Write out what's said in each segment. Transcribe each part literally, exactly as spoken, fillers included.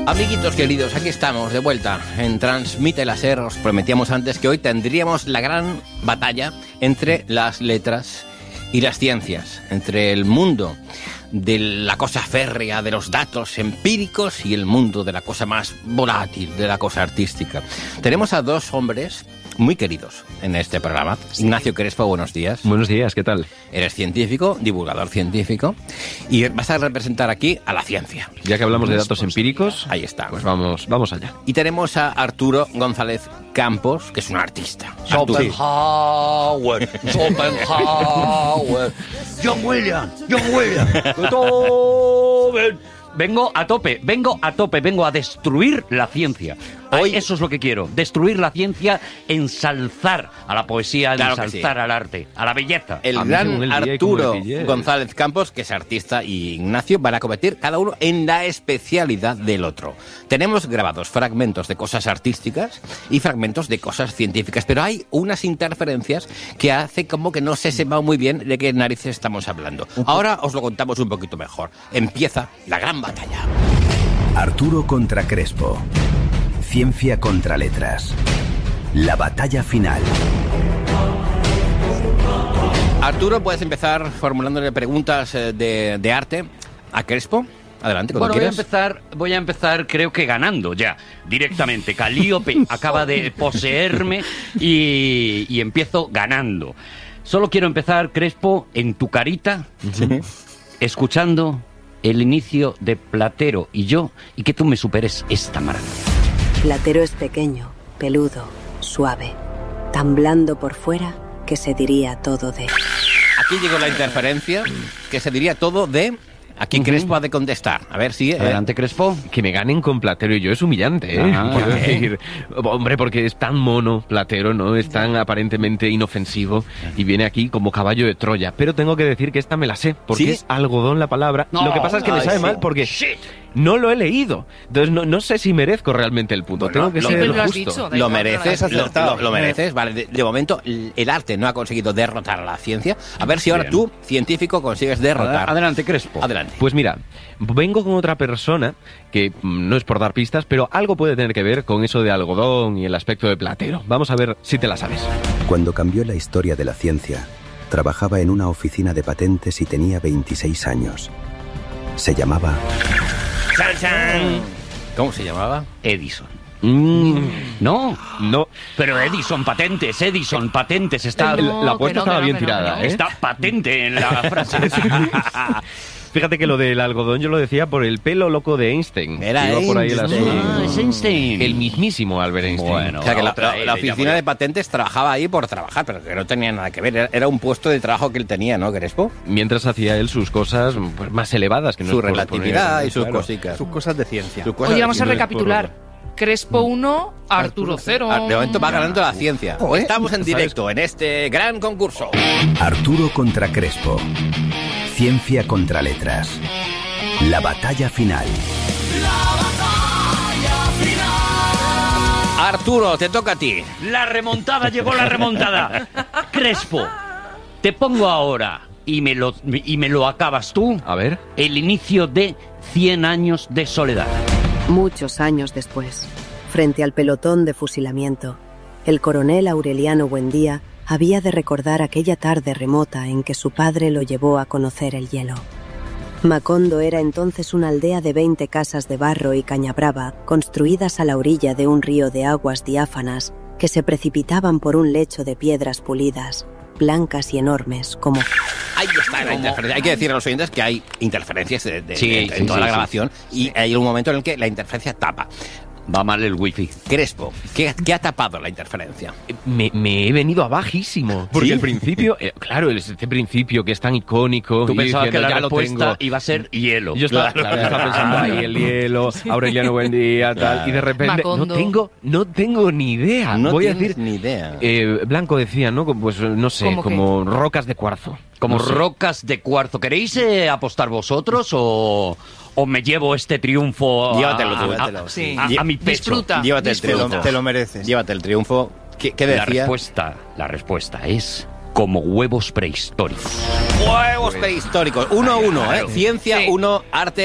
Amiguitos queridos, aquí estamos de vuelta en Transmite la SER. Os prometíamos antes que hoy tendríamos la gran batalla entre las letras y las ciencias, entre el mundo de la cosa férrea, de los datos empíricos, y el mundo de la cosa más volátil, de la cosa artística. Tenemos a dos hombres muy queridos en este programa. Sí. Ignacio Crespo, buenos días. Buenos días, ¿qué tal? Eres científico, divulgador científico, y vas a representar aquí a la ciencia. Ya que hablamos de datos empíricos, ahí está. Pues vamos, vamos allá. Y tenemos a Arturo González Campos, que es un artista. Schopenhauer, Schopenhauer, John Williams, John Williams, Beethoven. Vengo a tope, vengo a tope, vengo a destruir la ciencia. Hoy eso es lo que quiero, destruir la ciencia, ensalzar a la poesía, claro ensalzar sí. al arte, a la belleza. El a gran el Arturo González Campos, que es artista, y Ignacio van a competir cada uno en la especialidad del otro. Tenemos grabados fragmentos de cosas artísticas y fragmentos de cosas científicas, pero hay unas interferencias que hace como que no se sepa muy bien de qué narices estamos hablando. Ahora os lo contamos un poquito mejor. Empieza la gran batalla. Arturo contra Crespo. Ciencia contra letras. La batalla final. Arturo, puedes empezar formulándole preguntas de, de arte a Crespo. Adelante, cuando bueno, quieras. voy a empezar, voy a empezar, creo que ganando ya, directamente. Calíope acaba de poseerme y, y empiezo ganando. Solo quiero empezar, Crespo, en tu carita, sí. escuchando el inicio de Platero y yo, y que tú me superes esta maravilla. Platero es pequeño, peludo, suave, tan blando por fuera que se diría todo de... Aquí llegó la interferencia, que se diría todo de... Aquí uh-huh. Crespo ha de contestar. A ver si... Adelante, eh. Crespo. Que me ganen con Platero y yo es humillante, ¿eh? Ah, Quiero decir, hombre, porque es tan mono Platero, ¿no? Es tan aparentemente inofensivo y viene aquí como caballo de Troya. Pero tengo que decir que esta me la sé, porque ¿sí? es algodón la palabra. No, lo que pasa es que no, me sabe sí. mal porque... Shit. No lo he leído. Entonces no, no sé si merezco realmente el punto. Bueno, Tengo que lo, ser lo justo. Dicho, lo mereces, lo, lo, lo mereces. Vale, de, de momento el arte no ha conseguido derrotar a la ciencia. A ver si ahora Bien. tú, científico, consigues derrotar. Adelante, Crespo. Adelante. Pues mira, vengo con otra persona que no es por dar pistas, pero algo puede tener que ver con eso de algodón y el aspecto de Platero. Vamos a ver si te la sabes. Cuando cambió la historia de la ciencia, trabajaba en una oficina de patentes y tenía veintiséis años. Se llamaba... ¡Chan, chan! ¿Cómo se llamaba? Edison. Mm. ¿No? No. Pero Edison, patentes, Edison, patentes. Está... No, la apuesta no, estaba no, bien no, tirada, ¿eh? Está patente en la frase. Fíjate que lo del algodón yo lo decía por el pelo loco de Einstein. Era Iba por ahí el Einstein. asunto. Ah, es Einstein. El mismísimo Albert Einstein. Bueno, o sea, que la, otra, la, la oficina de patentes trabajaba ahí por trabajar, pero que no tenía nada que ver. Era, era un puesto de trabajo que él tenía, ¿no, Crespo? Mientras hacía él sus cosas pues, más elevadas. Que no Su relatividad poner, y sus claro. cositas. Sus cosas de ciencia. Oye, vamos a recapitular. Crespo uno, Arturo cero. De momento va ganando la ciencia. Estamos en directo en este gran concurso. Arturo contra Crespo. Ciencia contra letras. La batalla final. La batalla final. Arturo, te toca a ti. La remontada, llegó la remontada. Crespo, te pongo ahora, y me lo, y me lo acabas tú. A ver. El inicio de Cien años de soledad. Muchos años después, frente al pelotón de fusilamiento, el coronel Aureliano Buendía había de recordar aquella tarde remota en que su padre lo llevó a conocer el hielo. Macondo era entonces una aldea de veinte casas de barro y caña brava, construidas a la orilla de un río de aguas diáfanas que se precipitaban por un lecho de piedras pulidas, blancas y enormes como... Ahí está la interferencia. Hay que decir a los oyentes que hay interferencias de, de, sí, de, de, sí, en toda sí, la sí. grabación y hay un momento en el que la interferencia tapa. Va mal el wifi. Crespo, ¿qué, qué ha tapado la interferencia? Me, me he venido abajísimo. Porque ¿Sí? el principio, eh, claro, este principio que es tan icónico. Tú pensabas diciendo, que la ya respuesta iba a ser hielo. Yo estaba, claro, estaba pensando ahí el hielo, Aureliano Buendía, tal, claro. Y de repente Macondo. no tengo, no tengo ni idea. No Voy a decir ni idea. Eh, Blanco decía, ¿no? Pues no sé, como qué? rocas de cuarzo. Como no sé. rocas de cuarzo. ¿Queréis eh, apostar vosotros o, o me llevo este triunfo a, Llévatelo, tú, a, llévatelo. a, Sí. a, a mi pecho? Disfruta. Llévate el disfruta. triunfo. Te lo mereces. Llévate el triunfo. ¿Qué, qué decía? La respuesta, la respuesta es como huevos prehistóricos. Huevos prehistóricos. Uno a uno, ¿eh? Claro. Ciencia Sí. uno, arte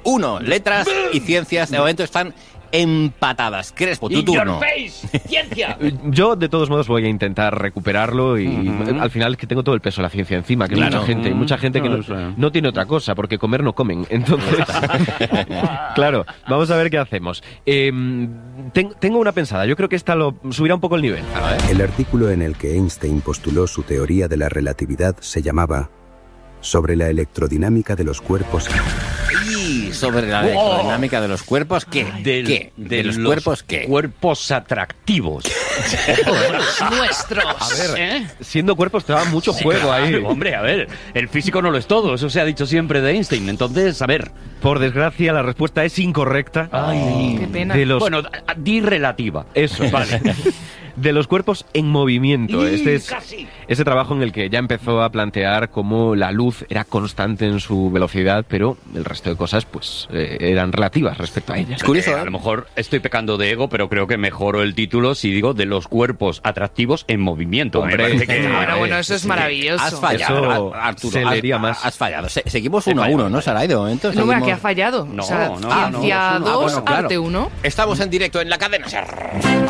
uno. Letras y ciencias de momento están empatadas. Crespo, tu In turno. your face, ciencia. Yo, de todos modos, voy a intentar recuperarlo y Ujú. al final es que tengo todo el peso de la ciencia encima, que Claro. mucha gente, mucha gente que No no, lo sé. no tiene otra cosa, porque comer no comen. Entonces, claro, vamos a ver qué hacemos. Eh, ten- tengo una pensada, yo creo que esta lo subirá un poco el nivel. A ver. El artículo en el que Einstein postuló su teoría de la relatividad se llamaba Sobre la electrodinámica de los cuerpos. Y sobre la Oh. electrodinámica de los cuerpos, ¿qué? Del- ¿Qué? ¿De, los, cuerpos qué? Cuerpos atractivos. Los nuestros. A ver, ¿Eh? siendo cuerpos te da mucho juego ahí. Claro, hombre, a ver, el físico no lo es todo, eso se ha dicho siempre de Einstein. Entonces, a ver. Por desgracia, la respuesta es incorrecta. Ay, Qué pena. De los Bueno, a- di relativa. Eso, vale. De los cuerpos en movimiento. Y Este es casi. ese trabajo en el que ya empezó a plantear cómo la luz era constante en su velocidad, pero el resto de cosas pues eh, eran relativas respecto a ella. Es curioso, Eh, ¿eh? a lo mejor estoy pecando de ego, pero creo que mejoro el título si digo de los cuerpos atractivos en movimiento. Me Hombre, parece que- eh, Bueno, bueno, eso es Sí, maravilloso. Has fallado, Eso Ar- Arturo. se has- leería más. Has fallado. Se- seguimos He uno a fallado, uno, ¿no, he Saray? De momento. No, mira, seguimos- que ha fallado. No, o sea, no, ciencia no, no, dos, Ah, bueno, claro. arte uno. Estamos en directo en la cadena SER.